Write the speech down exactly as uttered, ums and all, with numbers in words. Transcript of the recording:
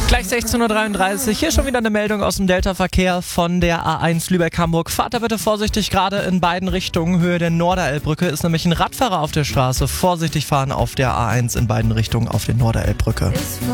Gleich sechzehn Uhr dreiunddreißig, hier schon wieder eine Meldung aus dem Delta-Verkehr von der A eins Lübeck-Hamburg. Fahrt da bitte vorsichtig, gerade in beiden Richtungen. Höhe der Norderelbbrücke ist nämlich ein Radfahrer auf der Straße. Vorsichtig fahren auf der A eins in beiden Richtungen auf der Norderelbbrücke.